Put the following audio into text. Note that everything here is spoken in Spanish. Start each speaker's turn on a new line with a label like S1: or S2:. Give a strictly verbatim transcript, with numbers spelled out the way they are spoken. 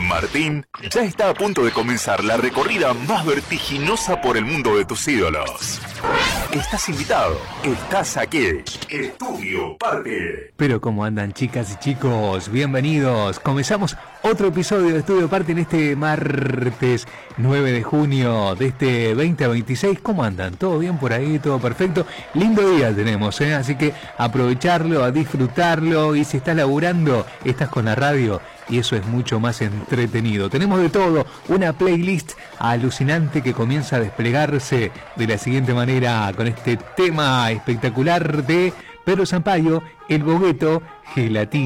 S1: Martín, ya está a punto de comenzar la recorrida más vertiginosa por el mundo de tus ídolos. Estás invitado, estás aquí. Estudio Party.
S2: Pero ¿cómo andan, chicas y chicos? Bienvenidos. Comenzamos otro episodio de Estudio Party en este martes nueve de junio de este veinte a veintiséis. ¿Cómo andan? ¿Todo bien por ahí? ¿Todo perfecto? Lindo día tenemos, ¿eh? Así que aprovecharlo, a disfrutarlo. Y si estás laburando, estás con la radio y eso es mucho más entretenido. Tenemos de todo, una playlist alucinante que comienza a desplegarse de la siguiente manera con este tema espectacular de Pedro Sampaio, El Bogueto, Gelatina.